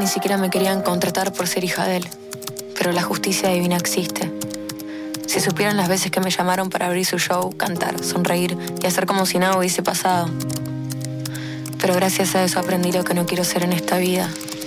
siquiera me querían contratar por ser hija de él. Pero la justicia divina existe. Si supieran las veces que me llamaron para abrir su show, cantar, sonreír y hacer como si nada hubiese pasado. Pero gracias a eso aprendí lo que no quiero ser en esta vida.